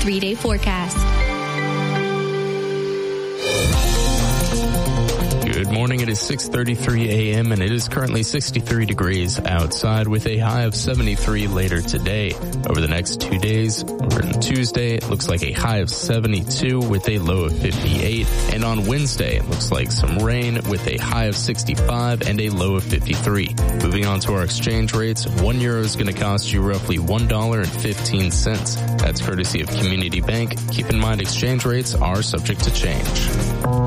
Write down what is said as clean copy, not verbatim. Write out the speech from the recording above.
3-day forecast. Good morning. It is 6:33 a.m. and it is currently 63 degrees outside with a high of 73 later today. Over the next 2 days, over on Tuesday, it looks like a high of 72 with a low of 58. And on Wednesday, it looks like some rain with a high of 65 and a low of 53. Moving on to our exchange rates, €1 is going to cost you roughly $1.15. That's courtesy of Community Bank. Keep in mind exchange rates are subject to change.